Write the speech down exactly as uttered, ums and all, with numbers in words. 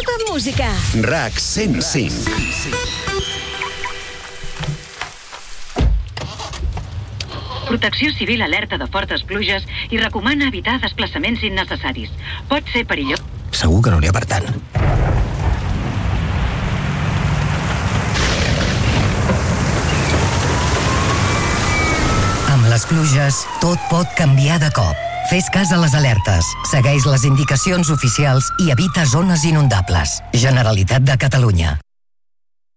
Nova música. RAC cent cinc. Protecció Civil alerta de fortes pluges i recomana evitar desplaçaments innecessaris. Pot ser perillós. Segur que no n'hi ha per tant. Amb les pluges, tot pot canviar de cop. Fes cas a les alertes, segueix les indicacions oficials i evita zones inundables. Generalitat de Catalunya.